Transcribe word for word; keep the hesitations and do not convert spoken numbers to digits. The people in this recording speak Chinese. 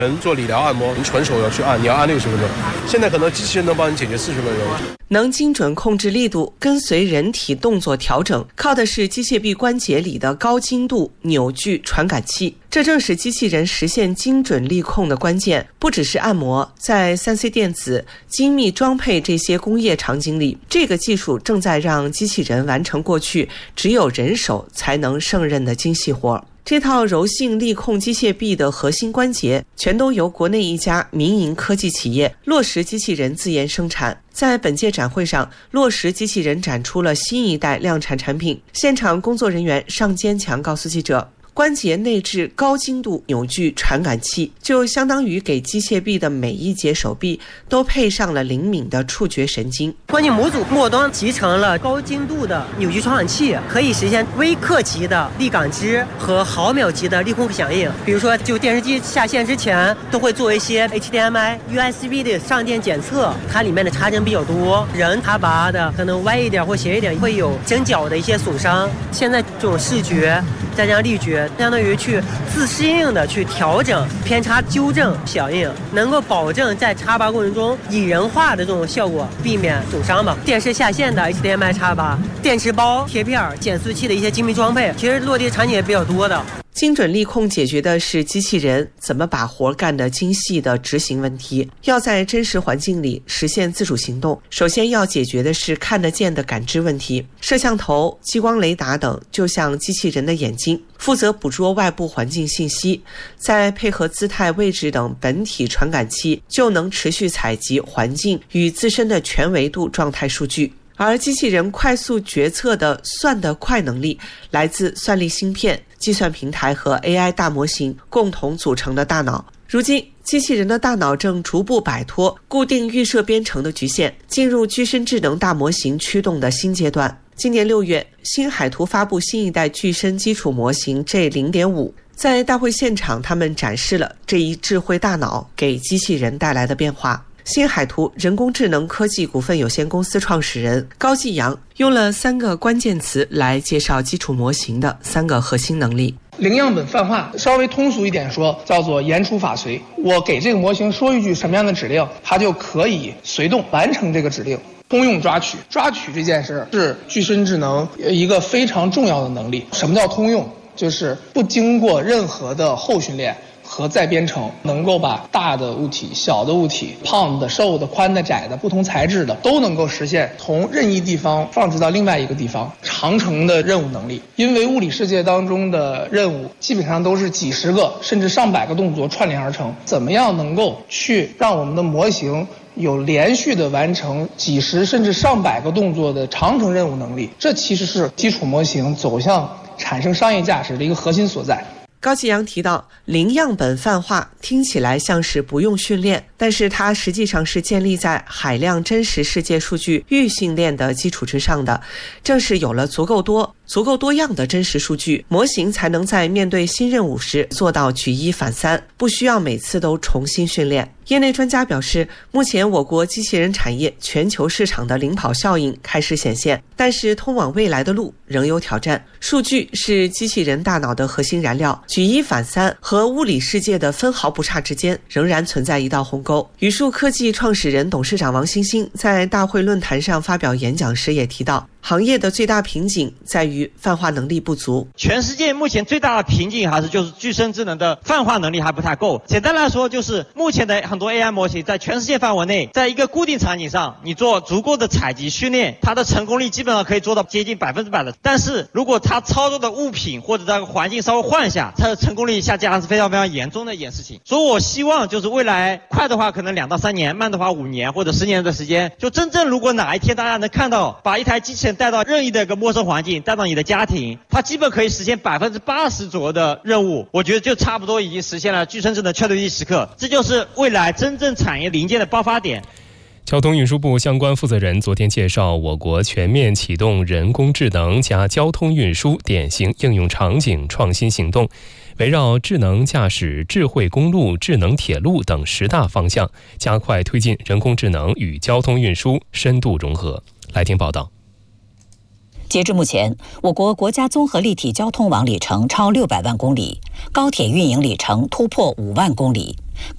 人做理疗按摩，你纯手要去按，你要按六十分钟，现在可能机器人能帮你解决四十分钟。 能精准控制力度，跟随人体动作调整，靠的是机械臂关节里的高精度扭矩传感器。这正是机器人实现精准力控的关键。不只是按摩，在 三 C 电子、精密装配这些工业场景里，这个技术正在让机器人完成过去只有人手才能胜任的精细活。这套柔性力控机械臂的核心关节全都由国内一家民营科技企业落实机器人自研生产。在本届展会上，落实机器人展出了新一代量产产品。现场工作人员尚坚强告诉记者，关节内置高精度扭矩传感器，就相当于给机械臂的每一节手臂都配上了灵敏的触觉神经。 关节模组末端集成了高精度的扭矩传感器，可以实现微克级的力感知和毫秒级的力控响应。比如说，就电视机下线之前，都会做一些 H D M I、U S B 的上电检测，它里面的插针比较多，人他拔的可能歪一点或斜一点，会有针脚的一些损伤。现在这种视觉再加上力觉，相当于去自适应的去调整偏差纠正响应，能够保证在插拔过程中拟人化的这种效果，避免损伤吧。电视下线的 H D M I 插拔、电池包、贴片、减速器的一些精密装配，其实落地场景也比较多的。 精准力控解决的是机器人怎么把活干得精细的执行问题。要在真实环境里实现自主行动，首先要解决的是看得见的感知问题。摄像头、激光雷达等就像机器人的眼睛，负责捕捉外部环境信息，再配合姿态、位置等本体传感器，就能持续采集环境与自身的全维度状态数据。而机器人快速决策的算得快能力，来自算力芯片、计算平台和 A I 大模型共同组成的大脑。如今，机器人的大脑正逐步摆脱固定预设编程的局限，进入具身智能大模型驱动的新阶段。今年六月，新海图发布新一代具身基础模型 G 零点五。在大会现场，他们展示了这一智慧大脑给机器人带来的变化。新海图人工智能科技股份有限公司创始人高继阳用了三个关键词来介绍基础模型的三个核心能力。 零样本泛化，稍微通俗一点说，叫做言出法随。我给这个模型说一句什么样的指令，它就可以随动完成这个指令。通用抓取，抓取这件事是具身智能一个非常重要的能力。什么叫通用？就是不经过任何的后训练和再编程，能够把大的物体、小的物体、胖的、瘦的、宽的、窄的、不同材质的都能够实现从任意地方放置到另外一个地方，长程的任务能力。因为物理世界当中的任务基本上都是几十个甚至上百个动作串联而成，怎么样能够去让我们的模型有连续的完成几十甚至上百个动作的长程任务能力，这其实是基础模型走向产生商业价值的一个核心所在。 高继阳提到，零样本泛化听起来像是不用训练，但是它实际上是建立在海量真实世界数据预训练的基础之上的。正是有了足够多、足够多样的真实数据，模型才能在面对新任务时做到举一反三，不需要每次都重新训练。业内专家表示，目前我国机器人产业全球市场的领跑效应开始显现，但是通往未来的路仍有挑战。数据是机器人大脑的核心燃料，举一反三和物理世界的分毫不差之间仍然存在一道鸿沟。宇树科技创始人、董事长王星星在大会论坛上发表演讲时也提到，行业的最大瓶颈在于泛化能力不足。 全世界目前最大的瓶颈还是就是具身智能的泛化能力还不太够。简单来说，就是目前的很多 A I 模型在全世界范围内，在一个固定场景上，你做足够的采集训练，它的成功率基本上可以做到接近百分之百的。但是如果它操作的物品或者它的环境稍微换一下，它的成功率下降是非常非常严重的一件事情。所以我希望就是未来快的话可能两到三年，慢的话五年或者十年的时间，就真正如果哪一天大家能看到把一台机器人带到任意的一个陌生环境，带到你的家庭，它基本可以实现百分之八十左右的任务，我觉得就差不多已经实现了具身智能确定时刻。这就是未来真正产业零件的爆发点。 交通运输部相关负责人昨天介绍，我国全面启动人工智能加交通运输典型应用场景创新行动，围绕智能驾驶、智慧公路、智能铁路等十大方向，加快推进人工智能与交通运输深度融合。来听报道。 截至目前，我国国家综合立体交通网里程超六百万公里，高铁运营里程突破五万公里。